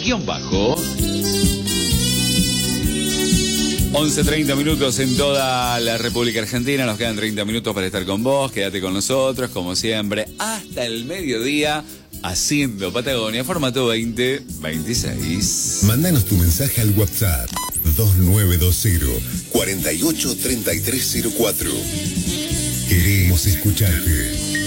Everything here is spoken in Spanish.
11:30 minutos en toda la República Argentina. Nos quedan 30 minutos para estar con vos. Quédate con nosotros, como siempre, hasta el mediodía, haciendo Patagonia, formato 2026. Mándanos tu mensaje al WhatsApp 2920 483304. Queremos escucharte.